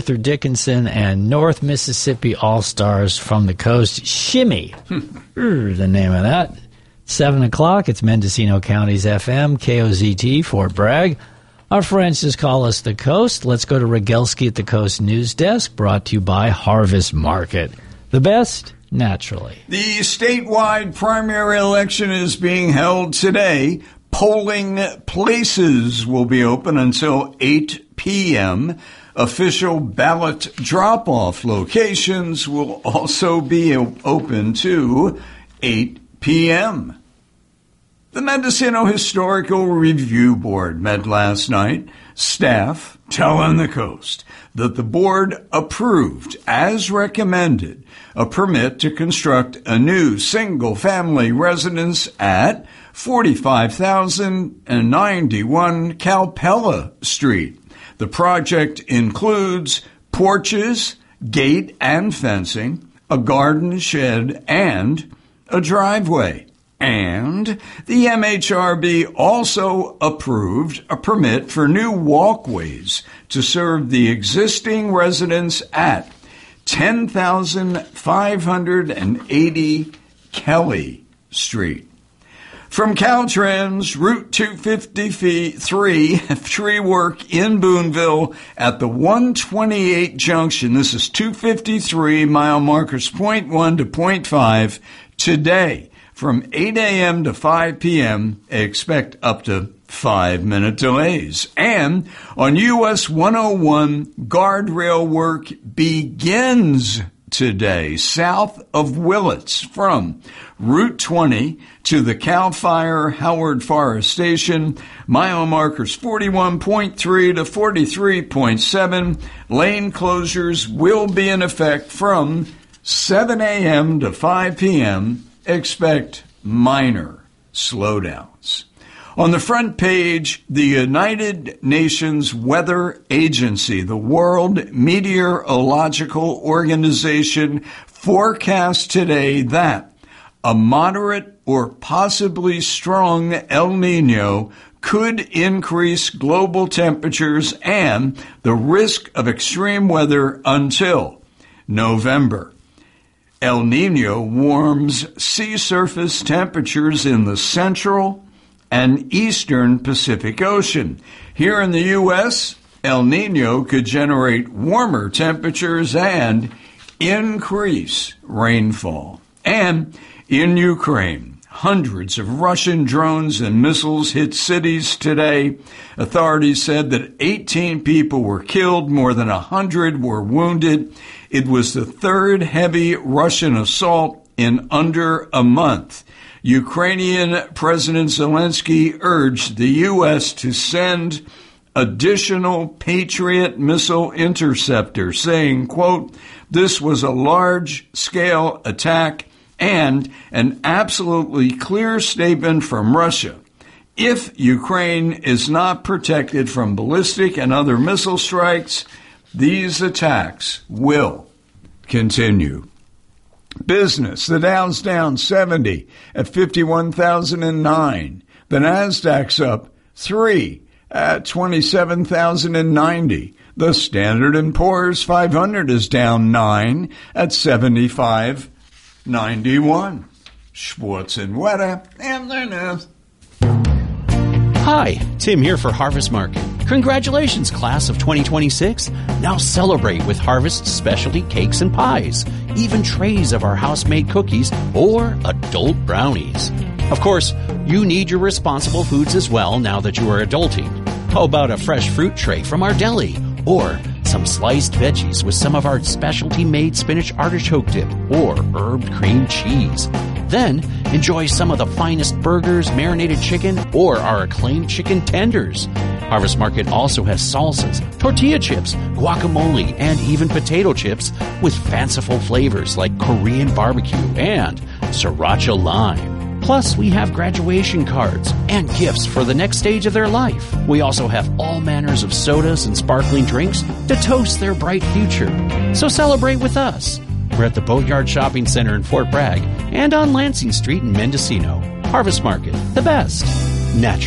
Luther Dickinson and North Mississippi All-Stars from the Coast. Shimmy, the name of that. 7 o'clock, it's Mendocino County's FM, KOZT, Fort Bragg. Our friends just call us the Coast. Let's go to Rogelski at the Coast News Desk, brought to you by Harvest Market. The best, naturally. The statewide primary election is being held today. Polling places will be open until 8 p.m. Official ballot drop-off locations will also be open to 8 p.m. The Mendocino Historical Review Board met last night. Staff telling the Coast that the board approved, as recommended, a permit to construct a new single-family residence at 45,091 Calpella Street. The project includes porches, gate and fencing, a garden shed, and a driveway. And the MHRB also approved a permit for new walkways to serve the existing residents at 10,580 Kelly Street. From Caltrans, Route 253, tree work in Boonville at the 128 junction. This is 253, mile markers point 1 to point 5 today. From 8 a.m. to 5 p.m., expect up to 5-minute delays. And on US 101, guardrail work begins today south of Willits from Route 20 to the Cal Fire Howard Forest Station. Mile markers 41.3 to 43.7. Lane closures will be in effect from 7 a.m. to 5 p.m. Expect minor slowdowns. On the front page, the United Nations Weather Agency, the World Meteorological Organization, forecasts today that a moderate or possibly strong El Niño could increase global temperatures and the risk of extreme weather until November. El Niño warms sea surface temperatures in the central and eastern Pacific Ocean. Here in the U.S., El Niño could generate warmer temperatures and increase rainfall. And in Ukraine, hundreds of Russian drones and missiles hit cities today. Authorities said that 18 people were killed, more than 100 were wounded. It was the third heavy Russian assault in under a month. Ukrainian President Zelensky urged the U.S. to send additional Patriot missile interceptors, saying, quote, "This was a large-scale attack and an absolutely clear statement from Russia. If Ukraine is not protected from ballistic and other missile strikes, these attacks will continue." Business, the Dow's down 70 at 51,009. The Nasdaq's up 3 at 27,090. The Standard & Poor's 500 is down 9 at 75.91. Schwartz and Wetter, and their news. Hi, Tim here for Harvest Market. Congratulations, class of 2026. Now celebrate with Harvest's specialty cakes and pies, even trays of our house-made cookies or adult brownies. Of course, you need your responsible foods as well now that you are adulting. How about a fresh fruit tray from our deli? Or some sliced veggies with some of our specialty-made spinach artichoke dip or herbed cream cheese. Then, enjoy some of the finest burgers, marinated chicken, or our acclaimed chicken tenders. Harvest Market also has salsas, tortilla chips, guacamole, and even potato chips with fanciful flavors like Korean barbecue and sriracha lime. Plus, we have graduation cards and gifts for the next stage of their life. We also have all manners of sodas and sparkling drinks to toast their bright future. So celebrate with us. We're at the Boatyard Shopping Center in Fort Bragg and on Lansing Street in Mendocino. Harvest Market, the best, naturally.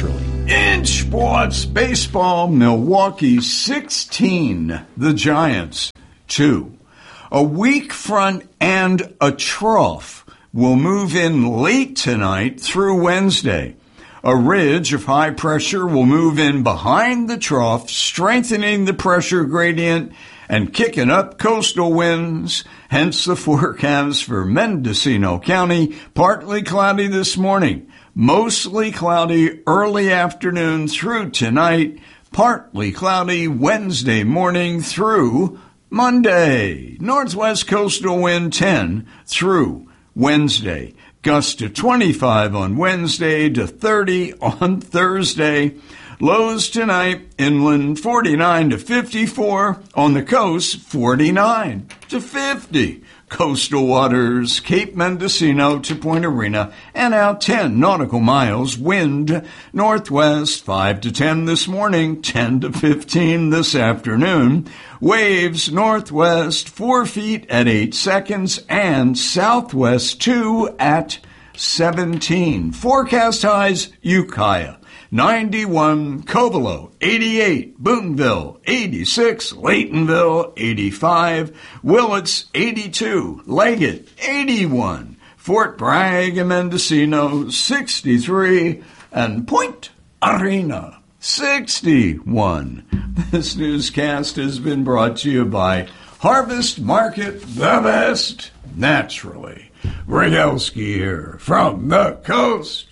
In sports, baseball, Milwaukee 16, the Giants 2. A weak front and a trough will move in late tonight through Wednesday. A ridge of high pressure will move in behind the trough, strengthening the pressure gradient and kicking up coastal winds. Hence the forecast for Mendocino County, partly cloudy this morning. Mostly cloudy early afternoon through tonight, partly cloudy Wednesday morning through Monday. Northwest coastal wind 10 through Wednesday. Gusts to 25 on Wednesday to 30 on Thursday. Lows tonight, inland 49 to 54. On the coast, 49 to 50. Coastal waters, Cape Mendocino to Point Arena, and out 10 nautical miles. Wind northwest 5 to 10 this morning, 10 to 15 this afternoon. Waves northwest 4 feet at 8 seconds and southwest 2 at 17. Forecast highs, Ukiah 91, Covelo 88, Boonville 86, Laytonville 85, Willits 82, Leggett 81, Fort Bragg and Mendocino 63, and Point Arena 61. This newscast has been brought to you by Harvest Market, the best naturally. Rygelski here from the coast.